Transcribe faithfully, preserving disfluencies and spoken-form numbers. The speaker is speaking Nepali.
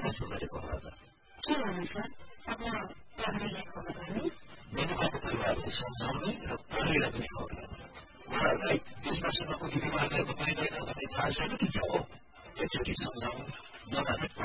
कसो गरेको होला त के भन्नु सर अब उहाँहरूले खबर गर्ने नेनेपाको परिवारलाई सम्झाउने र प्रहरीलाई पनि खबर गर्ने उहाँहरूलाई बिस वर्षमा कुनै बिमार गरेको पाइँदैन भन्ने थाहा छैन कि क्या हो एकचोटि सम्झाउनु नभए